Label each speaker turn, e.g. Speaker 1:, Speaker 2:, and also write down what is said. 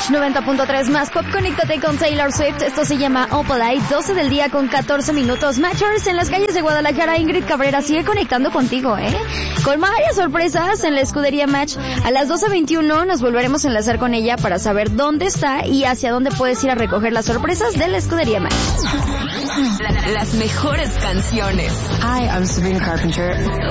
Speaker 1: Match 90.3 más pop. Conéctate con Taylor Swift. Esto se llama Opalite. 12 del día con 14 minutos. Matchers en las calles de Guadalajara. Ingrid Cabrera sigue conectando contigo, con varias sorpresas en la escudería Match. A las 12:21 nos volveremos a enlazar con ella para saber dónde está y hacia dónde puedes ir a recoger las sorpresas de la escudería Match.
Speaker 2: Las mejores canciones.
Speaker 3: Hi, I'm Sabrina Carpenter.